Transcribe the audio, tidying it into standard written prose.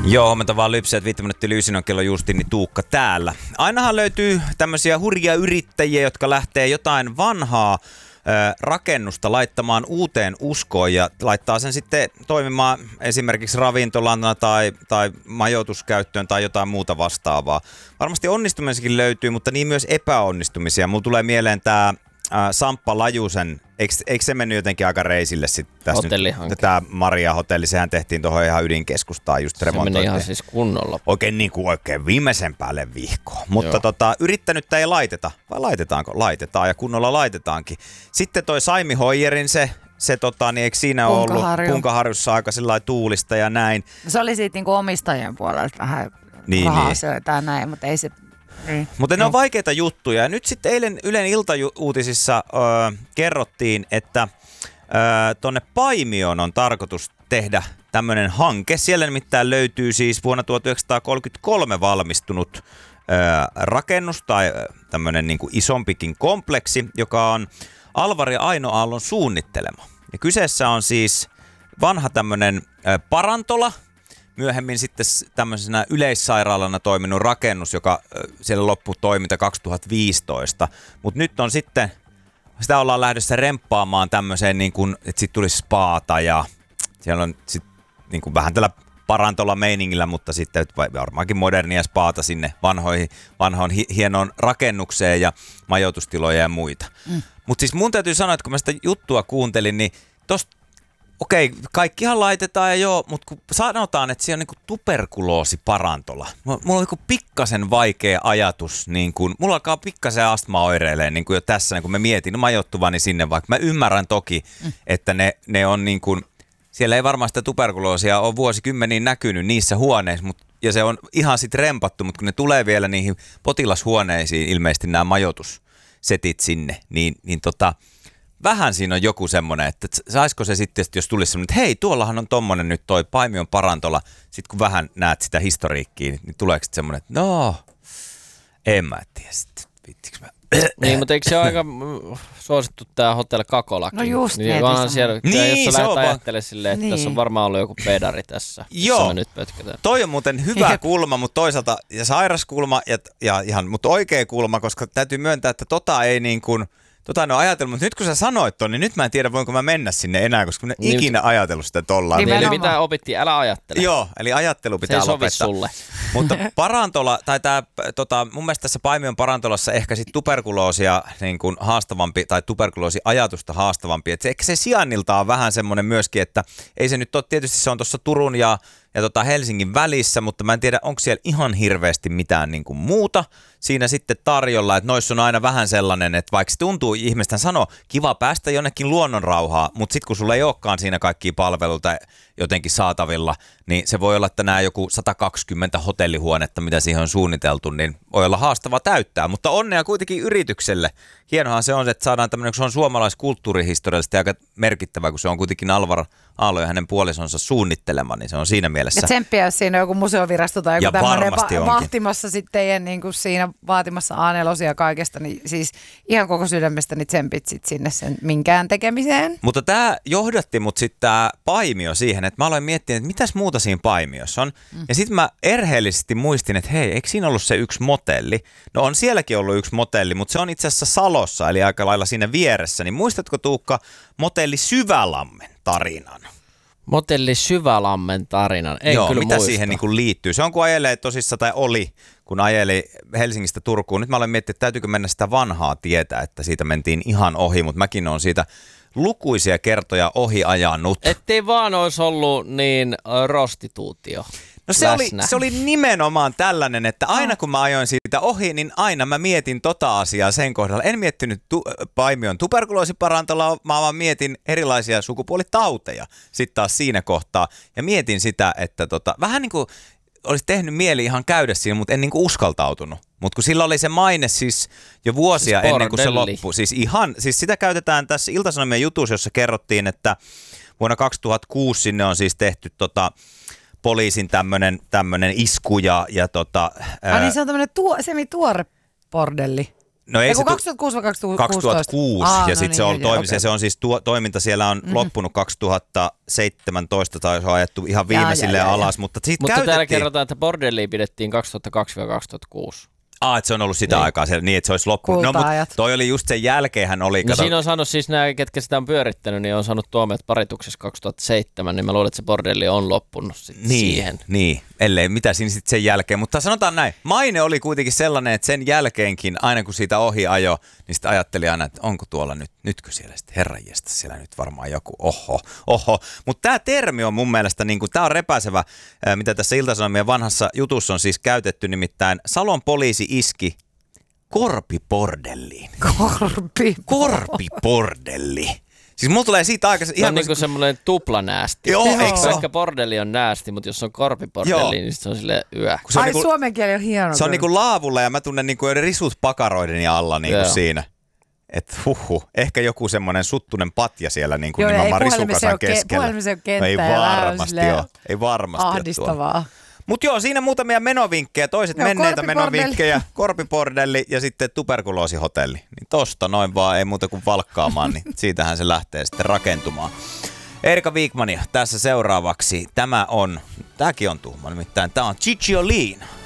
Joo, huomenta vaan lypsäät 5 minuuttia lyysin on kello justiin, niin Tuukka täällä. Ainahan löytyy tämmöisiä hurjia yrittäjiä, jotka lähtee jotain vanhaa rakennusta laittamaan uuteen uskoon ja laittaa sen sitten toimimaan esimerkiksi ravintolana tai majoituskäyttöön tai jotain muuta vastaavaa. Varmasti onnistumisiakin löytyy, mutta niin myös epäonnistumisia. Mulla tulee mieleen tämä Samppa Lajusen, eikö se mennyt jotenkin aika reisille sitten tässä nyt? Tämä Maria-hotelli, sehän tehtiin tuohon ihan ydinkeskustaan just remontointiin. Se meni ihan siis kunnolla. Oikein viimeisen päälle vihkoon. Mutta yrittänyttä ei laiteta. Vai laitetaanko? Laitetaan ja kunnolla laitetaankin. Sitten toi Saimi Hoijerin niin eikö siinä ole ollut Punkaharjussa aika sellainen tuulista ja näin. Se oli siitä niinku omistajien puolelta vähän raha-asioita ja näin, mutta ei se... Mutta ne on vaikeita juttuja. Ja nyt sitten eilen Ylen iltauutisissa kerrottiin, että tonne Paimioon on tarkoitus tehdä tämmöinen hanke. Siellä nimittäin löytyy siis vuonna 1933 valmistunut rakennus tai tämmöinen niin kuin isompikin kompleksi, joka on Alvari Aino Aallon suunnittelema. Ja kyseessä on siis vanha tämmöinen parantola, myöhemmin sitten tämmöisenä yleissairaalana toiminut rakennus, joka siellä loppui toiminta 2015. Mutta nyt on sitten, sitä ollaan lähdössä remppaamaan tämmöiseen, niin kuin, että sitten tulisi spaata ja siellä on sitten niin kuin vähän tällä parantolla meiningillä, mutta sitten varmaankin modernia spaata sinne vanhoon hienoon rakennukseen ja majoitustiloja ja muita. Mutta siis mun täytyy sanoa, että kun mä sitä juttua kuuntelin, niin tosta okei, kaikkihan laitetaan ja joo, mutta kun sanotaan, että siellä on niinku tuberkuloosiparantola. Mulla on niinku pikkasen vaikea ajatus, mulla alkaa pikkasen astma oireilemaan jo tässä, kun mä mietin majoittuvani sinne, vaikka mä ymmärrän toki, että ne on siellä ei varmaan sitä tuberkuloosia ole vuosikymmeniin näkynyt niissä huoneissa, ja se on ihan sit rempattu, mutta kun ne tulee vielä niihin potilashuoneisiin, ilmeisesti nämä majoitussetit sinne, niin vähän siinä on joku semmoinen, että saisiko se sitten, jos tulisi semmoinen, että hei, tuollahan on tommonen nyt toi Paimion parantola. Sitten kun vähän näet sitä historiikkiä, niin tuleeko sitten semmoinen, että no, en mä tiedä sitten, vittikö mä. Niin, mutta eikö se ole aika suosittu tää Hotel Kakolakin? No just niin, onhan siellä, niin, jos sä lähdet ajattelemaan silleen, että tässä on varmaan ollut joku pedari tässä, joo, me nyt pötkötään. Toi on muuten hyvä kulma, mutta toisaalta ja sairas kulma ja ihan, mutta oikea kulma, koska täytyy myöntää, että ei niin kuin en ole ajatellut, mutta nyt kun sä sanoit ton, niin nyt mä en tiedä, voinko mä mennä sinne enää, koska mä en ikinä ajatellut sitä tollaan. Eli mitä opittiin, älä ajattele. Joo, eli ajattelu pitää lopettaa. Se ei sovi sulle. Mutta parantola, tai mun mielestä tässä Paimion parantolassa ehkä sit tuberkuloosia niin kuin haastavampi, tai tuberkuloosiajatusta haastavampi. Et ehkä se sijainnilta on vähän semmoinen myöskin, että ei se nyt ole, tietysti se on tuossa Turun ja Helsingin välissä, mutta mä en tiedä, onko siellä ihan hirveästi mitään niin kuin muuta siinä sitten tarjolla, että noissa on aina vähän sellainen, että vaikka se tuntuu ihmisten sanoa, kiva päästä jonnekin luonnonrauhaan, mutta sitten kun sulla ei olekaan siinä kaikkia palveluita jotenkin saatavilla, niin se voi olla, että nämä joku 120 hotellihuonetta, mitä siihen on suunniteltu, niin voi olla haastava täyttää, mutta onnea kuitenkin yritykselle. Hienohan se on, että saadaan tämmöinen, kun se on suomalaiskulttuurihistoriallisesti aika merkittävä, kun se on kuitenkin Alvar Aalo ja hänen puolisonsa suunnittelema, niin se on siinä mielessä. Ja tsemppiä, jos siinä on joku museovirasto tai joku tämmöinen vahtimassa sitten teidän niin kuin siinä vaatimassa A4 kaikesta, niin siis ihan koko sydämestäni tsempit sitten sinne sen minkään tekemiseen. Mutta tämä johdatti mut sitten tämä Paimio siihen, että mä aloin miettiä, että mitäs muuta siinä Paimiossa on. Ja sitten mä erheellisesti muistin, että hei, eikö siinä ollut se yksi motelli? No on sielläkin ollut yksi motelli, mutta se on itse asiassa Salossa, eli aika lailla siinä vieressä. Niin muistatko, Tuukka, motelli Syvälammen tarinan? Motelli Syvälammen tarinan, en joo, kyllä mitä muista. siihen niin kuin liittyy? Se on kun ajelee tosissaan, tai oli, kun ajeli Helsingistä Turkuun. Nyt mä olen miettinyt, että täytyykö mennä sitä vanhaa tietä, että siitä mentiin ihan ohi, mutta mäkin olen siitä lukuisia kertoja ohi ajanut. Ettei vaan olisi ollut niin prostituutio. No se oli nimenomaan tällainen, että aina kun mä ajoin siitä ohi, niin aina mä mietin asiaa sen kohdalla. En miettinyt Paimion tuberkuloosiparantolaa, mä vaan mietin erilaisia sukupuolitauteja sitten taas siinä kohtaa. Ja mietin sitä, että vähän niin kuin olisi tehnyt mieli ihan käydä siinä, mutta en niin kuin uskaltautunut. Mutta kun sillä oli se maine siis jo vuosia siis ennen kuin se loppui. Siis sitä käytetään tässä Ilta-Sanomien jutussa, jossa kerrottiin, että vuonna 2006 sinne on siis tehty poliisin tämmönen isku ja niin se on tämmönen semi-tuore bordelli. No ei se 2006 vai 2006 ja sitten se on toimissa. Se on siis toiminta siellä on loppunut 2017 tai se on ajettu ihan viimeisille alas, mutta siitä Mutta täällä kerrotaan, että bordellia pidettiin 2002-2006. Että se on ollut sitä aikaa siellä, niin että se olisi loppunut. No, mutta toi oli just sen jälkeenhän oli. No siinä on saanut siis nämä, ketkä sitä on pyörittänyt, niin on saanut tuomiot parituksessa 2007, niin mä luulen, että se bordelli on loppunut siihen. Niin, ellei mitä siinä sitten sen jälkeen. Mutta sanotaan näin, maine oli kuitenkin sellainen, että sen jälkeenkin, aina kun siitä ohi ajo, niin sitten ajatteli aina, että onko tuolla nytkö siellä sitten herranjesta, siellä nyt varmaan joku, oho. Mutta tämä termi on mun mielestä, niin tämä on repäisevä, mitä tässä Ilta-Sanomien vanhassa jutussa on siis käytetty, nimittäin Salon poliisi iski korpibordelliin. Korpibordelli. Siis mulla tulee siitä aika... Se on niinku semmoinen tuplanäästi. Joo, eikö se? Ehkä bordelli on näästi, mutta jos on korpibordelli, niin se on silleen yö. Ai niinku, suomen kieli on hieno. Se on niinku laavulla ja mä tunnen niinku risut pakaroideni alla niinku siinä. Että ehkä joku semmoinen suttunen patja siellä niinku nimenomaan risukasan keskellä. Puhelimessa ei ole kenttä ei varmasti ole. Ei varmasti ahdistavaa. Mutta joo, siinä muutamia menovinkkejä, toiset menneitä menovinkkejä, korpibordelli ja sitten tuberkuloosihotelli. Niin tosta noin vaan, ei muuta kuin valkkaamaan, niin siitähän se lähtee sitten rakentumaan. Erika Wigmania tässä seuraavaksi. Tämäkin on tuhma, nimittäin tämä on Gigi Olin.